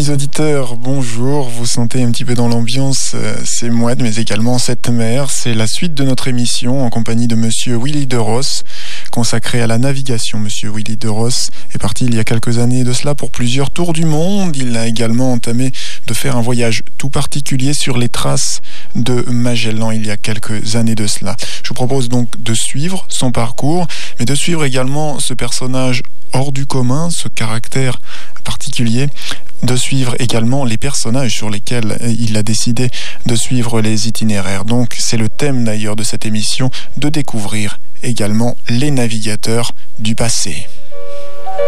Amis auditeurs, bonjour. Vous sentez un petit peu dans l'ambiance, c'est Mouad, mais également cette mer. C'est la suite de notre émission en compagnie de Monsieur Willy de Ros, consacré à la navigation. Monsieur Willy de Ros est parti il y a quelques années de cela pour plusieurs tours du monde. Il a également entamé de faire un voyage tout particulier sur les traces de Magellan il y a quelques années de cela. Je vous propose donc de suivre son parcours, mais de suivre également ce personnage hors du commun, ce caractère particulier, de suivre également les personnages sur lesquels il a décidé de suivre les itinéraires. Donc c'est le thème d'ailleurs de cette émission, de découvrir également les navigateurs du passé.